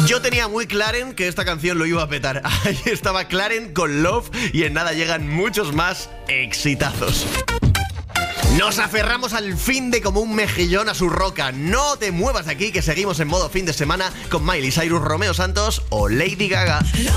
Yo tenía muy claro que esta canción lo iba a petar. Ahí estaba Claren con Love y en nada llegan muchos más exitazos. Nos aferramos al fin de como un mejillón a su roca. No te muevas de aquí, que seguimos en modo fin de semana con Miley Cyrus, Romeo Santos o Lady Gaga.